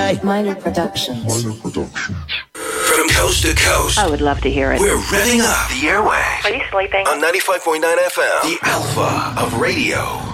right. Minor Productions. From coast to coast, I would love to hear it. we're revving up the airwaves. Are you sleeping? On 95.9 FM, the Alpha of radio.